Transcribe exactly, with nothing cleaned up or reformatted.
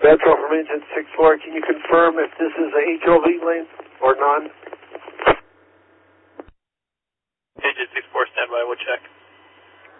Metro from engine six four, can you confirm if this is a H O V lane or non?